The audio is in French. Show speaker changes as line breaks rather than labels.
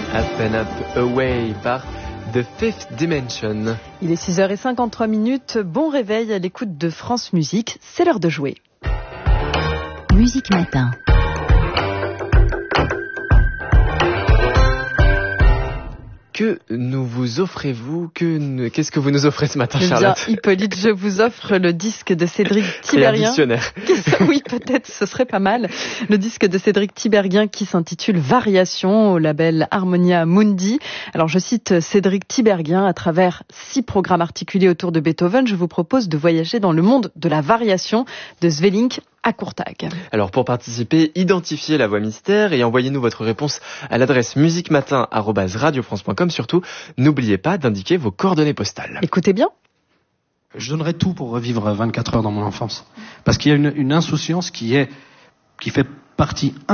Up and Up Away par The Fifth Dimension.
Il est 6h53. Bon réveil à l'écoute de France Musique. C'est l'heure de jouer.
Musique Matin.
Que nous vous offrez-vous Qu'est-ce que vous nous offrez ce matin,
Eh bien,
Charlotte?
Hippolyte, je vous offre le disque de Cédric Tiberghien. Oui, peut-être, ce serait pas mal. Le disque de Cédric Tiberghien qui s'intitule Variations au label Harmonia Mundi. Alors, je cite Cédric Tiberghien. À travers 6 programmes articulés autour de Beethoven, je vous propose de voyager dans le monde de la variation de Svelink à Courtag.
Alors pour participer, identifiez la voix mystère et envoyez-nous votre réponse à l'adresse musiquematin@radiofrance.com. Surtout, n'oubliez pas d'indiquer vos coordonnées postales.
Écoutez bien.
Je donnerais tout pour revivre 24 heures dans mon enfance. Parce qu'il y a une insouciance qui fait partie